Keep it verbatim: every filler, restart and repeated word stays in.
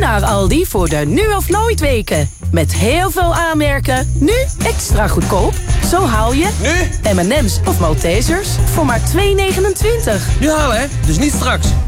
naar Aldi voor de Nu of Nooit weken. Met heel veel aanmerken, nu extra goedkoop. Zo haal je Nu? M en M's of Maltesers voor maar twee negenentwintig. Nu halen, hè? Dus niet straks.